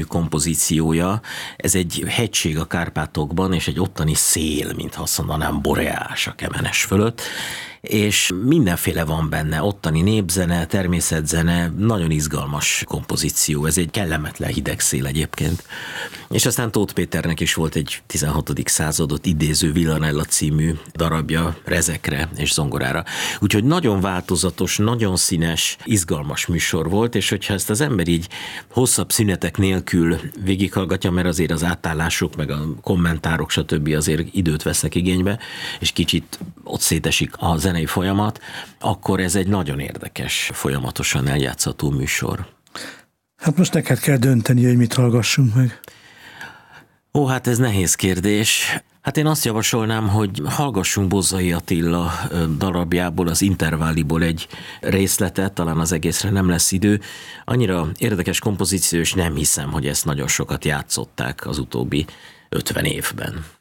kompozíciója. Ez egy hegység a Kárpátokban, és egy ottani szél, mintha azt mondanám, boreás a Kemenes fölött, és mindenféle van benne, ottani népzene, természetzene, nagyon izgalmas kompozíció, ez egy kellemetlen hideg szél egyébként. És aztán Tóth Péternek is volt egy 16. századot idéző Villanella című darabja rezekre és zongorára. Úgyhogy nagyon változatos, nagyon színes, izgalmas műsor volt, és hogyha ezt az ember így hosszabb szünetek nélkül végighallgatja, mert azért az átállások, meg a kommentárok, stb. Azért időt vesznek igénybe, és kicsit ott szétesik a zenei folyamat, akkor ez egy nagyon érdekes, folyamatosan eljátszható műsor. Hát most neked kell dönteni, hogy mit hallgassunk meg. Ó, hát ez nehéz kérdés. Hát én azt javasolnám, hogy hallgassunk Bozzai Attila darabjából, az Intervalliból egy részletet, talán az egészre nem lesz idő. Annyira érdekes kompozíció, és nem hiszem, hogy ezt nagyon sokat játszották az utóbbi 50 évben.